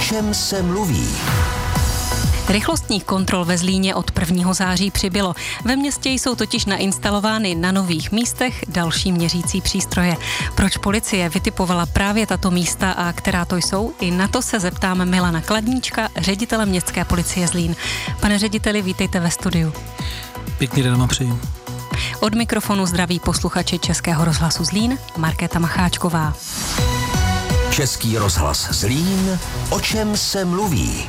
čem se mluví? Rychlostních kontrol ve Zlíně od 1. září přibylo. Ve městě jsou totiž nainstalovány na nových místech další měřící přístroje. Proč policie vytipovala právě tato místa a která to jsou? I na to se zeptáme Milana Kladníčka, ředitele Městské policie Zlín. Pane řediteli, vítejte ve studiu. Pěkný den vám přeji. Od mikrofonu zdraví posluchači Českého rozhlasu Zlín Markéta Macháčková. Český rozhlas Zlín, o čem se mluví?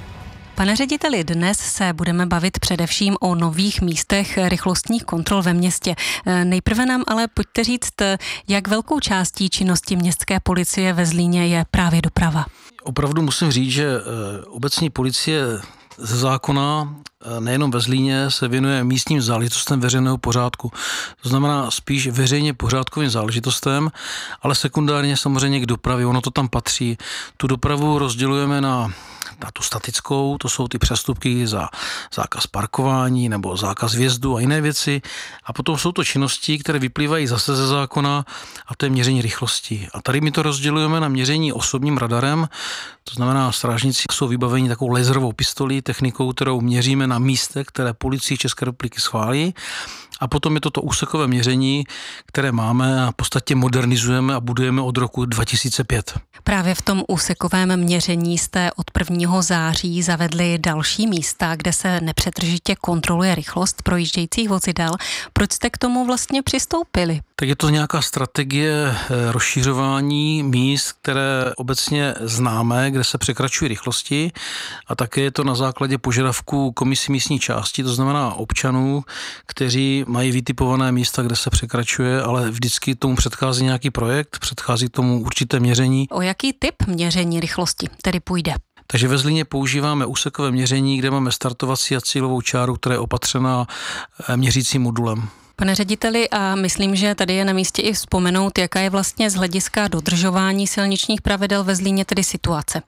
Pane řediteli, dnes se budeme bavit především o nových místech rychlostních kontrol ve městě. Nejprve nám ale pojďte říct, jak velkou částí činnosti městské policie ve Zlíně je právě doprava. Opravdu musím říct, že obecní policie ze zákona nejenom ve Zlíně se věnuje místním záležitostem veřejného pořádku. To znamená spíš veřejně pořádkovým záležitostem, ale sekundárně samozřejmě k dopravě, ono to tam patří. Tu dopravu rozdělujeme na tu statickou, to jsou ty přestupky za zákaz parkování nebo zákaz vjezdu a jiné věci. A potom jsou to činnosti, které vyplývají zase ze zákona, a to je měření rychlosti. A tady my to rozdělujeme na měření osobním radarem, to znamená strážníci jsou vybaveni takovou laserovou pistolí, technikou, kterou měříme na místech, které policii České republiky schválí. A potom je to úsekové měření, které máme a v podstatě modernizujeme a budujeme od roku 2005. Právě v tom úsekovém měření jste od 1. září zavedli další místa, kde se nepřetržitě kontroluje rychlost projíždějících vozidel. Proč jste k tomu vlastně přistoupili? Tak je to nějaká strategie rozšiřování míst, které obecně známe, kde se překračují rychlosti, a také je to na základě požadavků komisí místní části, to znamená občanů, kteří mají vytipované místa, kde se překračuje, ale vždycky tomu předchází nějaký projekt, předchází tomu určité měření. O jaký typ měření rychlosti tedy půjde? Takže ve Zlíně používáme úsekové měření, kde máme startovací a cílovou čáru, která je opatřená měřícím modulem. Pane řediteli, a myslím, že tady je na místě i vzpomenout, jaká je vlastně z hlediska dodržování silničních pravidel ve Zlíně tedy situace.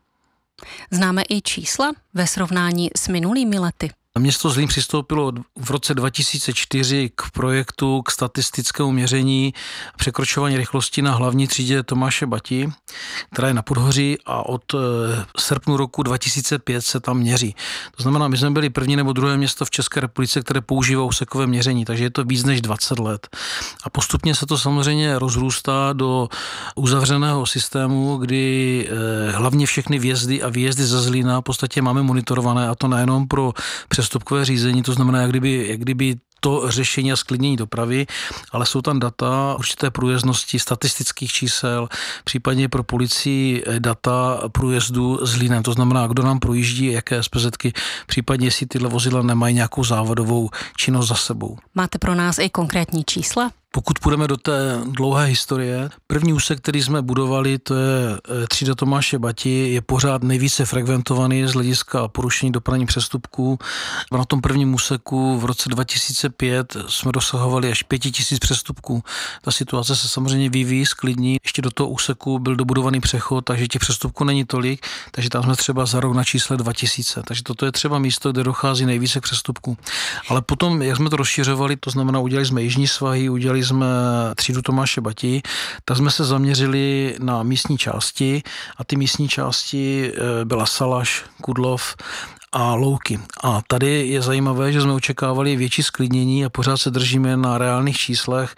Známe i čísla ve srovnání s minulými lety? Město Zlín přistoupilo v roce 2004 k projektu k statistickému měření překročování rychlosti na hlavní třídě Tomáše Bati, která je na Podhoří, a od srpnu roku 2005 se tam měří. To znamená, my jsme byli první nebo druhé město v České republice, které používá úsekové měření, takže je to víc než 20 let. A postupně se to samozřejmě rozrůstá do uzavřeného systému, kdy hlavně všechny vjezdy a výjezdy ze Zlína v podstatě máme monitorované, a to nejenom pro přestupkové řízení, to znamená, jak kdyby to řešení a sklidnění dopravy, ale jsou tam data určité průjezdnosti, statistických čísel, případně pro policii data průjezdu Zlínem, to znamená, kdo nám projíždí, jaké SPZky, případně jestli tyhle vozidla nemají nějakou závadovou činnost za sebou. Máte pro nás i konkrétní čísla? Pokud půjdeme do té dlouhé historie, první úsek, který jsme budovali, to je třída Tomáše Bati, je pořád nejvíce frekventovaný z hlediska porušení dopravních přestupků. Na tom prvním úseku v roce 2005 jsme dosahovali až 5000 přestupků. Ta situace se samozřejmě vyvíjí, sklidní. Ještě do toho úseku byl dobudovaný přechod, takže těch přestupků není tolik, takže tam jsme třeba za rok na čísle 2000. Takže toto je třeba místo, kde dochází nejvíce k přestupků. Ale potom, jak jsme to rozšiřovali, to znamená, udělali jsme jižní svahy, udělali jsme třídu Tomáše Bati, tak jsme se zaměřili na místní části, a ty místní části byla Salaš, Kudlov a Louky. A tady je zajímavé, že jsme očekávali větší sklidnění a pořád se držíme na reálných číslech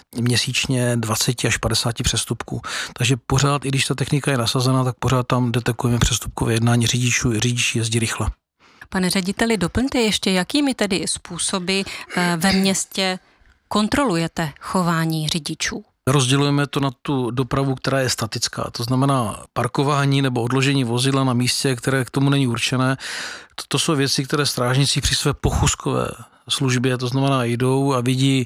měsíčně 20 až 50 přestupků. Takže pořád, i když ta technika je nasazena, tak pořád tam detekujeme přestupkové jednání řidičů, řidiči jezdí rychle. Pane řediteli, doplňte ještě, jakými tedy způsoby ve městě kontrolujete chování řidičů? Rozdělujeme to na tu dopravu, která je statická, to znamená parkování nebo odložení vozidla na místě, které k tomu není určené. To jsou věci, které strážníci při své pochůzkové službě, to znamená jdou a vidí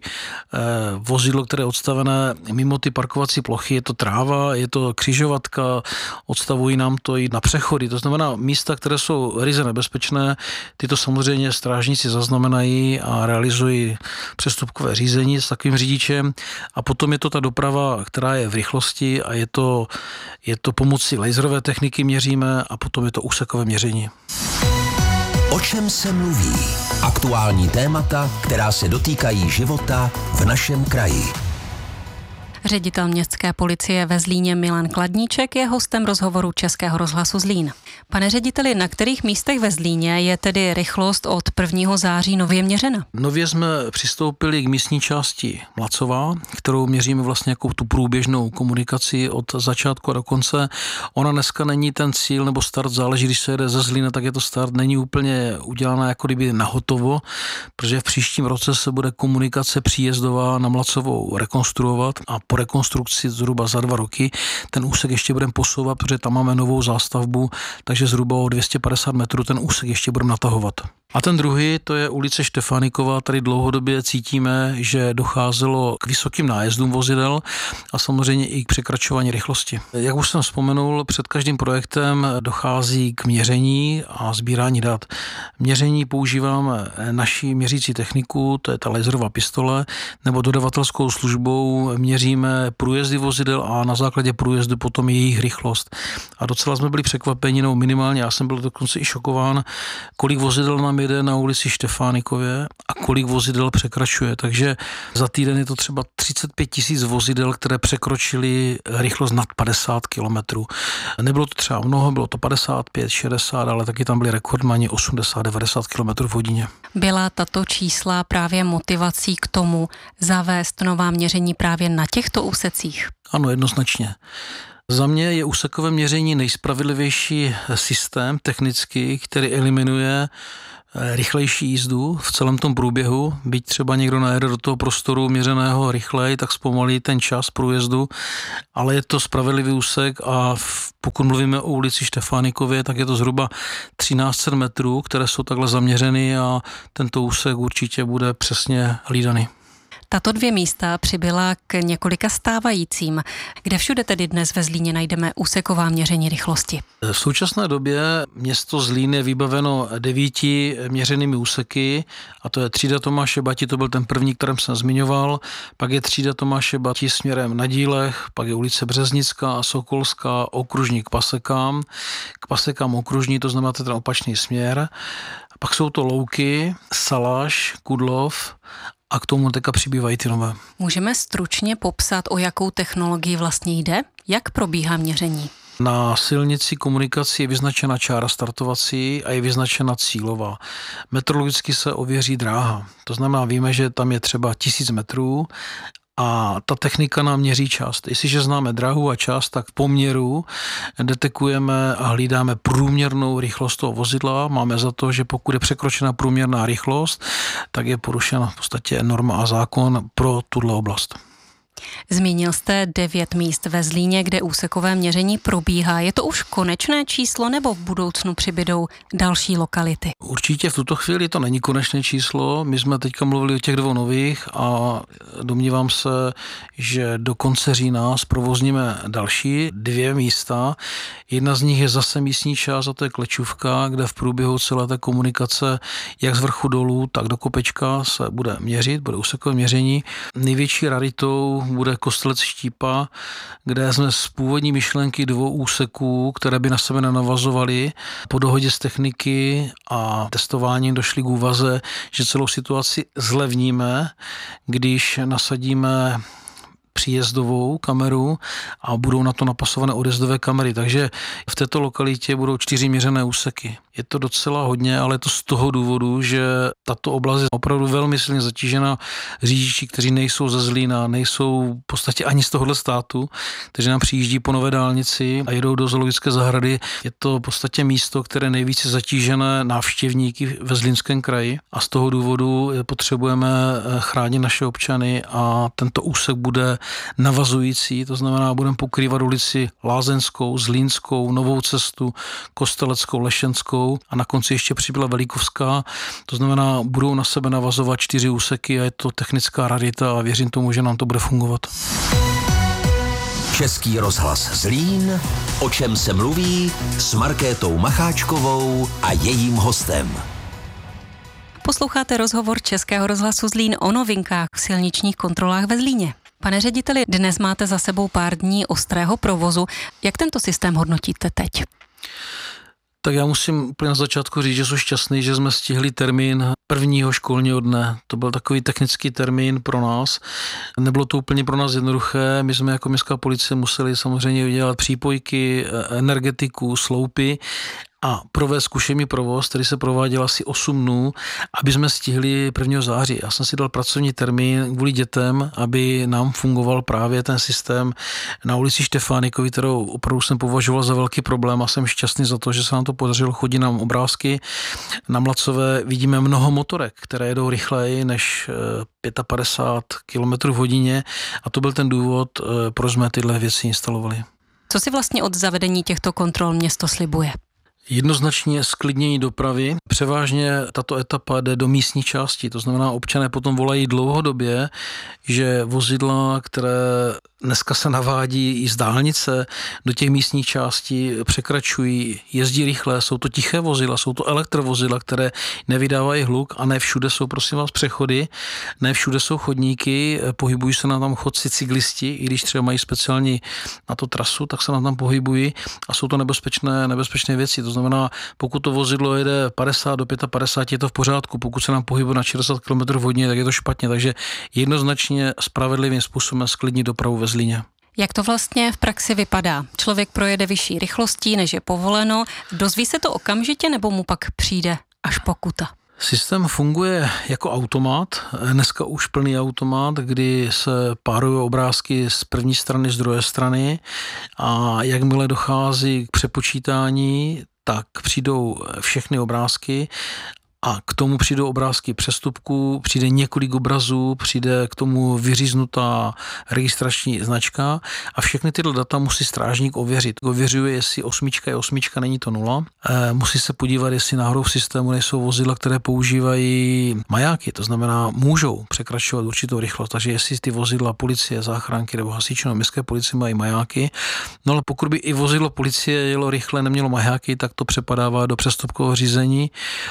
vozidlo, které je odstavené mimo ty parkovací plochy, je to tráva, je to křižovatka, odstavují nám to jít na přechody, to znamená místa, které jsou ryze nebezpečné, tyto samozřejmě strážníci zaznamenají a realizují přestupkové řízení s takovým řidičem, a potom je to ta doprava, která je v rychlosti, a je to pomocí laserové techniky měříme, a potom je to úsekové měření. O čem se mluví? Aktuální témata, která se dotýkají života v našem kraji. Ředitel městské policie ve Zlíně Milan Kladníček je hostem rozhovoru Českého rozhlasu Zlín. Pane řediteli, na kterých místech ve Zlíně je tedy rychlost od 1. září nově měřena? Nově jsme přistoupili k místní části Mlacová, kterou měříme vlastně jako tu průběžnou komunikaci od začátku a do konce. Ona dneska není ten cíl nebo start, záleží, když se jede ze Zlína, tak je to start, není úplně udělaná jako kdyby nahotovo, protože v příštím roce se bude komunikace příjezdová na Mlacovou rekonstruovat a po rekonstrukci zhruba za 2 roky ten úsek ještě budeme posouvat, protože tam máme novou zástavbu, takže zhruba o 250 metrů ten úsek ještě budeme natahovat. A ten druhý, to je ulice Štefánikova, tady dlouhodobě cítíme, že docházelo k vysokým nájezdům vozidel a samozřejmě i k překračování rychlosti. Jak už jsem vzpomenul, před každým projektem dochází k měření a sbírání dat. Měření používáme naší měřící techniku, to je ta laserová pistole, nebo dodavatelskou službou měříme průjezdy vozidel a na základě průjezdu potom jejich rychlost. A docela jsme byli překvapeni, no minimálně já jsem byl dokonce i šokován, kolik vozidel nám jede na ulici Štefánikově a kolik vozidel překračuje. Takže za týden je to třeba 35 000 vozidel, které překročily rychlost nad 50 km. Nebylo to třeba mnoho, bylo to 55, 60, ale taky tam byly rekordmani 80, 90 km v hodině. Byla tato čísla právě motivací k tomu zavést nová měření právě na těchto úsecích? Ano, jednoznačně. Za mě je úsekové měření nejspravedlivější systém technický, který eliminuje rychlejší jízdu v celém tom průběhu, byť třeba někdo najede do toho prostoru měřeného rychleji, tak zpomalí ten čas průjezdu, ale je to spravedlivý úsek a pokud mluvíme o ulici Štefánikově, tak je to zhruba 1300 metrů, které jsou takhle zaměřeny a tento úsek určitě bude přesně hlídaný. Tato 2 místa přibyla k několika stávajícím. Kde všude tedy dnes ve Zlíně najdeme úseková měření rychlosti? V současné době město Zlín je vybaveno 9 měřenými úseky a to je třída Tomáše Bati, to byl ten první, kterým jsem zmiňoval, pak je třída Tomáše Bati směrem na Dílech, pak je ulice Březnická a Sokolská, okružní k Pasekám okružní, to znamená ten opačný směr. Pak jsou to Louky, Saláš, Kudlov a k tomu teďka přibývají ty nové. Můžeme stručně popsat, o jakou technologii vlastně jde? Jak probíhá měření? Na silnici komunikací je vyznačena čára startovací a je vyznačena cílová. Metrologicky se ověří dráha. To znamená, víme, že tam je třeba 1000 metrů a ta technika nám měří čas. Jestliže známe dráhu a čas, tak v poměru detekujeme a hlídáme průměrnou rychlost toho vozidla. Máme za to, že pokud je překročena průměrná rychlost, tak je porušena v podstatě norma a zákon pro tuto oblast. Zmínil jste 9 míst ve Zlíně, kde úsekové měření probíhá. Je to už konečné číslo nebo v budoucnu přibydou další lokality? Určitě v tuto chvíli to není konečné číslo. My jsme teďka mluvili o těch 2 nových a domnívám se, že do konce října zprovozníme další 2 místa. Jedna z nich je zase místní část a to je Klečůvka, kde v průběhu celé té komunikace jak z vrchu dolů, tak do kopečka se bude měřit, bude úsekové měření. Největší raritou bude Kostelec Štípa, kde jsme z původní myšlenky 2 úseků, které by na sebe nenavazovaly, po dohodě s techniky a testováním došli k úvaze, že celou situaci zlevníme, když nasadíme příjezdovou kameru a budou na to napasované odjezdové kamery. Takže v této lokalitě budou 4 měřené úseky. Je to docela hodně, ale je to z toho důvodu, že tato oblast je opravdu velmi silně zatížena řidiči, kteří nejsou ze Zlína, nejsou v podstatě ani z tohohle státu, kteří nám přijíždí po nové dálnici a jedou do zoologické zahrady. Je to v podstatě místo, které je nejvíce zatížené návštěvníky ve Zlínském kraji a z toho důvodu potřebujeme chránit naše občany a tento úsek bude navazující, to znamená, budeme pokrývat ulici Lázeňskou, Zlínskou, Novou cestu, Kosteleckou, Lešenskou a na konci ještě přibyla Velíkovská. To znamená, budou na sebe navazovat 4 úseky a je to technická rarita a věřím tomu, že nám to bude fungovat. Český rozhlas Zlín, o čem se mluví, s Markétou Macháčkovou a jejím hostem. Posloucháte rozhovor Českého rozhlasu Zlín o novinkách v silničních kontrolách ve Zlíně. Pane řediteli, dnes máte za sebou pár dní ostrého provozu. Jak tento systém hodnotíte teď? Tak já musím úplně na začátku říct, že jsem šťastný, že jsme stihli termín prvního školního dne. To byl takový technický termín pro nás. Nebylo to úplně pro nás jednoduché. My jsme jako městská policie museli samozřejmě udělat přípojky, energetiku, sloupy a provést zkušební provoz, který se prováděl asi 8 dnů, aby jsme stihli 1. září. Já jsem si dal pracovní termín kvůli dětem, aby nám fungoval právě ten systém na ulici Štefánikovi, kterou opravdu jsem považoval za velký problém a jsem šťastný za to, že se nám to podařilo. Chodí nám obrázky. Na Mlacové vidíme mnoho motorek, které jedou rychleji než 55 km v hodině a to byl ten důvod, proč jsme tyhle věci instalovali. Co si vlastně od zavedení těchto kontrol město slibuje? Jednoznačně zklidnění dopravy. Převážně tato etapa jde do místních částí, to znamená, občané potom volají dlouhodobě, že vozidla, které dneska se navádí i z dálnice do těch místních částí, překračují, jezdí rychle, jsou to tiché vozidla, jsou to elektrovozidla, které nevydávají hluk a ne všude jsou, prosím vás, přechody, ne všude jsou chodníky, pohybují se na tam chodci cyklisti, i když třeba mají speciální na to trasu, tak se na tam pohybují a jsou to nebezpečné věci. To znamená, pokud to vozidlo jede 50 do 55, je to v pořádku, pokud se nám pohybuje na 60 km hodně, tak je to špatně, takže jednoznačně spravedlivým způsobem sklidnit dopravu ve Zlíně. Jak to vlastně v praxi vypadá? Člověk projede vyšší rychlostí, než je povoleno, dozví se to okamžitě nebo mu pak přijde až pokuta? Systém funguje jako automat, dneska už plný automat, kdy se párují obrázky z první strany, z druhé strany a jakmile dochází k přepočítání, tak přijdou všechny obrázky a k tomu přijdou obrázky přestupků, přijde několik obrazů, přijde k tomu vyříznutá registrační značka a všechny tyhle data musí strážník ověřit. Ověřuje, jestli 8 je 8, není to 0. Musí se podívat, jestli náhodou v systému nejsou vozidla, které používají majáky, to znamená, můžou překračovat určitou rychlost. Takže jestli ty vozidla policie, záchranky nebo hasičů nebo městské policie mají majáky, no ale pokud by i vozidlo policie jelo rychle, nemělo majáky, tak to přepadává do přestupkového řízení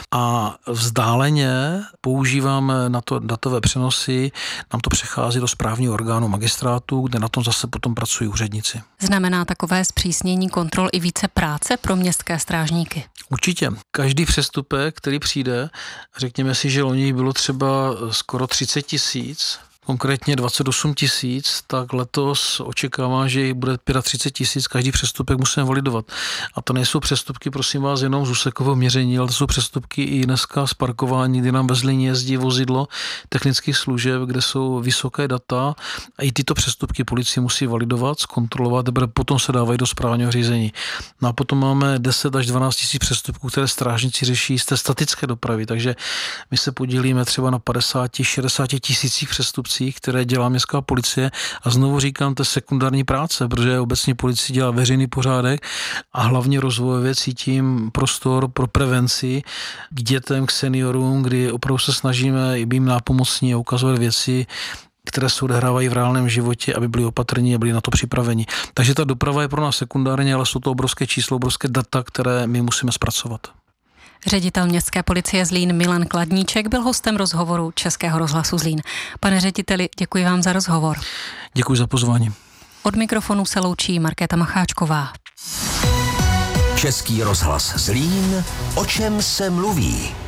a vzdáleně používáme na to datové přenosy, nám to přechází do správního orgánu magistrátu, kde na tom zase potom pracují úředníci. Znamená takové zpřísnění kontrol i více práce pro městské strážníky? Určitě. Každý přestupek, který přijde, řekněme si, že loni bylo třeba skoro 30 000, konkrétně 28 000, tak letos očekávám, že jich bude 35 000, každý přestupek musíme validovat. A to nejsou přestupky, prosím vás, jenom z úsekového měření, ale to jsou přestupky i dneska z parkování, kdy nám ve Zlíně jezdí vozidlo technických služeb, kde jsou vysoké data a i tyto přestupky policie musí validovat, zkontrolovat, potom se dávají do správního řízení. No a potom máme 10 až 12 000 přestupků, které strážníci řeší z té statické dopravy, takže my se podílíme třeba na 50-60 tisících přestupcích, které dělá městská policie a znovu říkám, to je sekundární práce, protože obecně policie dělá veřejný pořádek a hlavně rozvojově cítím prostor pro prevenci k dětem, k seniorům, kdy opravdu se snažíme jim nápomocní a ukazovat věci, které se odehrávají v reálném životě, aby byli opatrní a byli na to připraveni. Takže ta doprava je pro nás sekundární, ale jsou to obrovské číslo, obrovské data, které my musíme zpracovat. Ředitel městské policie Zlín Milan Kladníček byl hostem rozhovoru Českého rozhlasu Zlín. Pane řediteli, děkuji vám za rozhovor. Děkuji za pozvání. Od mikrofonu se loučí Markéta Macháčková. Český rozhlas Zlín, o čem se mluví.